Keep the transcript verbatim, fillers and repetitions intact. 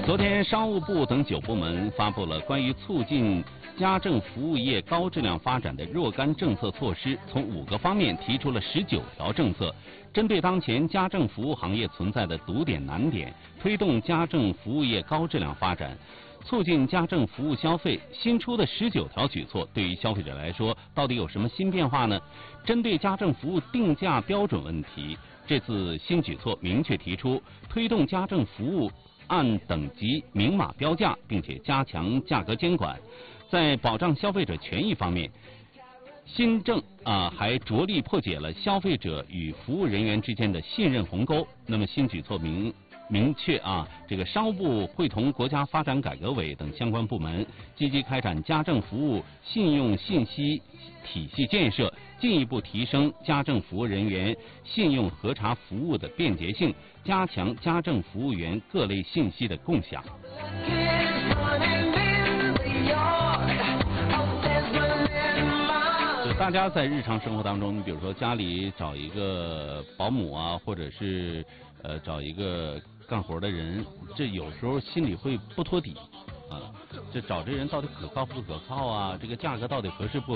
昨天，商务部等九部门发布了关于促进家政服务业高质量发展的若干政策措施，从五个方面提出了十九条政策，针对当前家政服务行业存在的堵点难点，推动家政服务业高质量发展，促进家政服务消费。新出的十九条举措，对于消费者来说，到底有什么新变化呢？针对家政服务定价标准问题，这次新举措明确提出，推动家政服务按等级明码标价，并且加强价格监管。在保障消费者权益方面，新政啊还着力破解了消费者与服务人员之间的信任鸿沟。那么新举措明明确啊，这个商务部会同国家发展改革委等相关部门，积极开展家政服务信用信息体系建设，进一步提升家政服务人员信用核查服务的便捷性，加强家政服务员各类信息的共享。大家在日常生活当中，你比如说家里找一个保姆啊，或者是呃找一个干活的人，这有时候心里会不托底啊，这找这人到底可靠不可靠啊？这个价格到底合适不